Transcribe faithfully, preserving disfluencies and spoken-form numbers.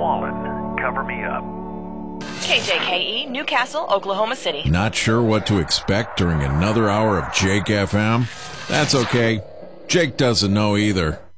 Wallen. Cover me up. K J K E, Newcastle, Oklahoma City. Not sure what to expect during another hour of Jake F M? That's okay. Jake doesn't know either.